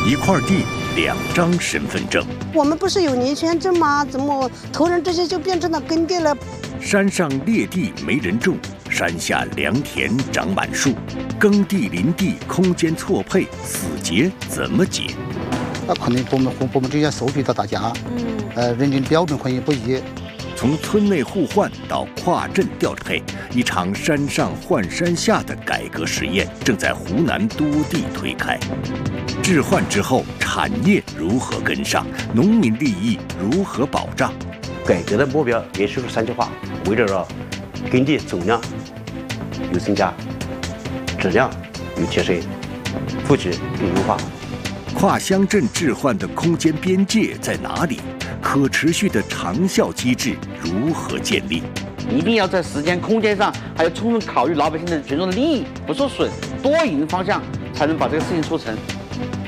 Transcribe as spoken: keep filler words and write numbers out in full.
一块地，两张身份证。 我们不是有年权证吗？怎么头人这些就变成了耕地了？ 山上裂地没人种，山下良田长满树，耕地林地空间错配，死结怎么解？ 那可能部门和部门之间收集到大家，嗯，呃，认定标准可能也不一。 从村内互换到跨镇调配，一场山上换山下的改革实验正在湖南多地推开。置换之后，产业如何跟上？农民利益如何保障？ 改革的目标也就是三句话：围绕着耕地总量有增加，质量有提升，布局有优化。 跨乡镇置换的空间边界在哪里？可持续的长效机制如何建立？ 一定要在时间、空间上，还要充分考虑老百姓的群众的利益不受损，多赢方向，才能把这个事情做成。